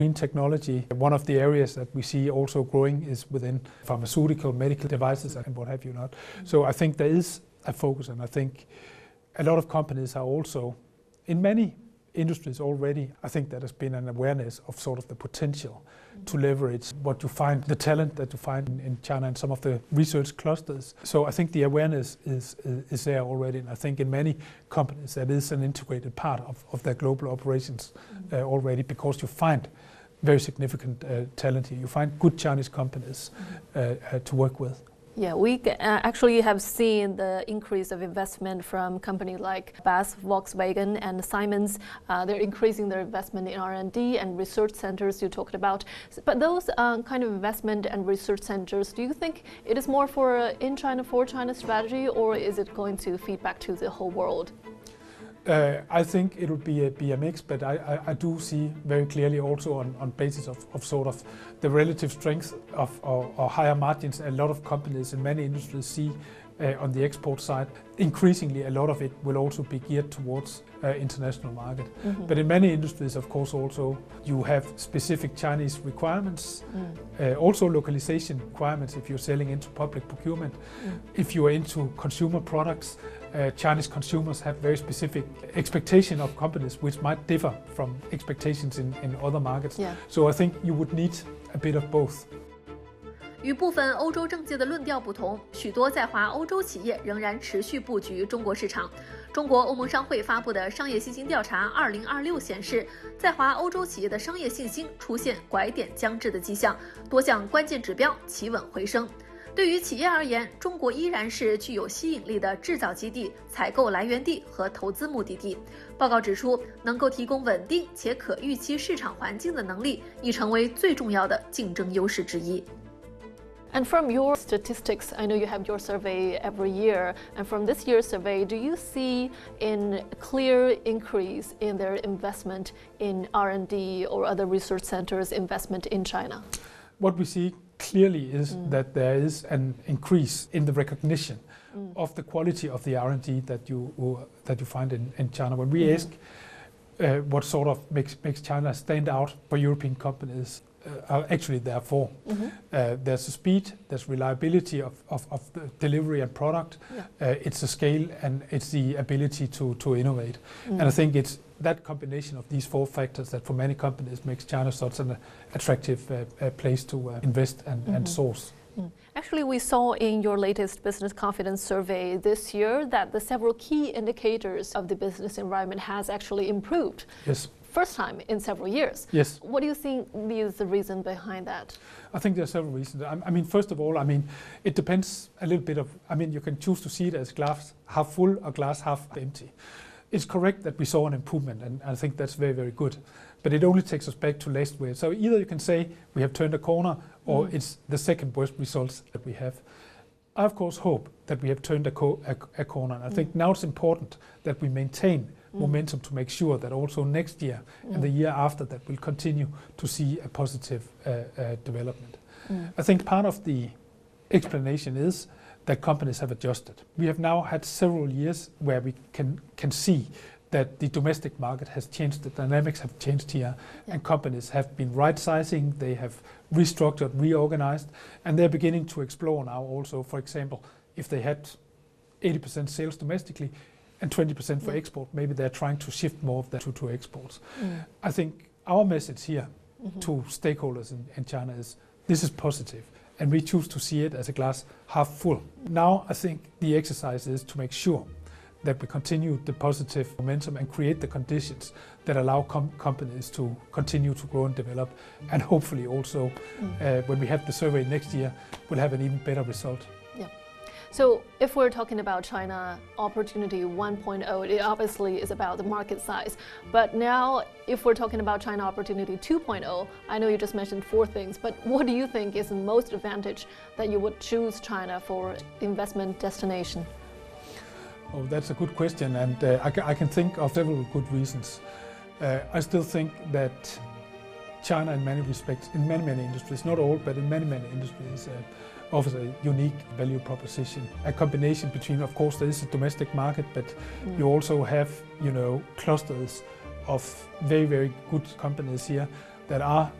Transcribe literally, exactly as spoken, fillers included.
Green technology, one of the areas that we see also growing is within pharmaceutical, medical devices and what have you not. So I think there is a focus, and I think a lot of companies are also, in many industries already, I think there has been an awareness of sort of the potential to leverage what you find, the talent that you find in, in China and some of the research clusters. So I think the awareness is, is, is there already, and I think in many companies that is an integrated part of, of their global operations uh, already, because you find very significant uh, talent here. You find good Chinese companies uh, uh, to work with. Yeah, we uh, actually have seen the increase of investment from companies like B A S F, Volkswagen and Siemens. Uh, they're increasing their investment in R and D and research centers you talked about. But those uh, kind of investment and research centers, do you think it is more for uh, in China, for China strategy, or is it going to feed back to the whole world? Uh, I think it will be a, be a mix, but I, I, I do see very clearly also on, on basis of, of sort of the relative strength of or, or higher margins. A lot of companies in many industries see uh, on the export side. Increasingly, a lot of it will also be geared towards uh, international market. Mm-hmm. But in many industries, of course, also you have specific Chinese requirements, mm. uh, also localization requirements if you're selling into public procurement. Mm. If you are into consumer products, Uh, Chinese consumers have very specific expectation of companies which might differ from expectations in, in other markets. Yeah. So I think you would need a bit of both. 与部分欧洲政界的论调不同，许多在华欧洲企业仍然持续布局中国市场。中国欧盟商会发布的商业信心调查二零二六显示，在华欧洲企业的商业信心出现拐点将至的迹象，多项关键指标企稳回升。对于企业而言，中国依然是具有吸引力的制造基地、采购来源地和投资目的地。报告指出，能够提供稳定且可预期市场环境的能力，已成为最重要的竞争优势之一。 And from your statistics, I know you have your survey every year, and from this year's survey, do you see a clear increase in their investment in R and D or other research centers investment in China? What we see clearly is mm. that there is an increase in the recognition mm. of the quality of the R and D that you uh, that you find in, in China. When we mm. ask uh, what sort of makes makes China stand out for European companies, uh, actually there are four. Mm-hmm. Uh, there's the speed, there's reliability of, of, of the delivery and product, yeah. uh, it's the scale, and it's the ability to, to innovate. Mm. And I think it's that combination of these four factors that for many companies makes China such an attractive uh, place to uh, invest and, mm-hmm. and source. Mm. Actually, we saw in your latest business confidence survey this year that the several key indicators of the business environment has actually improved. Yes. First time in several years. Yes. What do you think is the reason behind that? I think there are several reasons. I, I mean, first of all, I mean, it depends a little bit of, I mean, you can choose to see it as glass half full or glass half empty. It's correct that we saw an improvement, and I think that's very, very good. But it only takes us back to last year. So either you can say we have turned a corner, or mm. it's the second worst results that we have. I, of course, hope that we have turned a, co a, a corner. And I mm. think now it's important that we maintain mm. momentum to make sure that also next year mm. and the year after that we'll continue to see a positive uh, uh, development. Mm. I think part of the explanation is that companies have adjusted. We have now had several years where we can, can see that the domestic market has changed, the dynamics have changed here, yeah. and companies have been right-sizing, they have restructured, reorganized, and they're beginning to explore now also, for example, if they had eighty percent sales domestically and twenty percent for yeah. export, maybe they're trying to shift more of that to, to exports. Mm. I think our message here mm-hmm. to stakeholders in, in China is this is positive, and we choose to see it as a glass half full. Now I think the exercise is to make sure that we continue the positive momentum and create the conditions that allow com companies to continue to grow and develop, and hopefully also mm. uh, when we have the survey next year, we'll have an even better result. Yeah. So if we're talking about China Opportunity one point oh, it obviously is about the market size. But now if we're talking about China Opportunity two point oh, I know you just mentioned four things, but what do you think is the most advantage that you would choose China for investment destination? Oh, that's a good question, and uh, I, ca I can think of several good reasons. Uh, I still think that China in many respects, in many, many industries, not all, but in many, many industries, uh, offers a unique value proposition. A combination between, of course, there is a domestic market, but mm. you also have, you know, clusters of very, very good companies here, that are